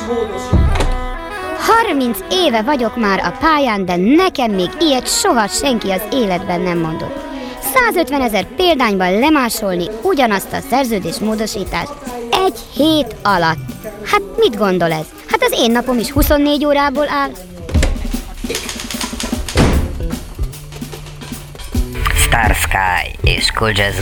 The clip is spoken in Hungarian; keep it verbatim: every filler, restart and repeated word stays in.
harminc éve vagyok már a pályán, de nekem még ilyet soha senki az életben nem mondott. százötvenezer példányban lemásolni ugyanazt a szerződésmódosítást egy hét alatt. Hát mit gondol ez? Hát az én napom is huszonnégy órából áll. Starsky és Cool Jazz